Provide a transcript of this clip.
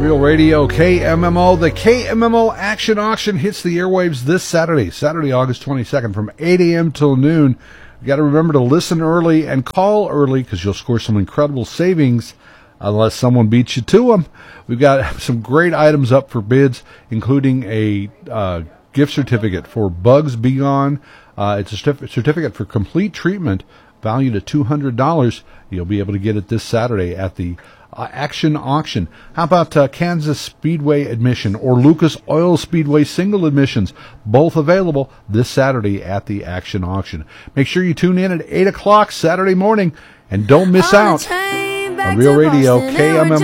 Real Radio KMMO. The KMMO Action Auction hits the airwaves this Saturday, August 22nd from 8 a.m. till noon. You got to remember to listen early and call early because you'll score some incredible savings unless someone beats you to them. We've got some great items up for bids, including a gift certificate for Bugs Be Gone. It's a certificate for complete treatment valued at $200. You'll be able to get it this Saturday at the Action Auction. How about Kansas Speedway admission or Lucas Oil Speedway single admissions? Both available this Saturday at the Action Auction. Make sure you tune in at 8 o'clock Saturday morning and don't miss out on Real Radio KMMO.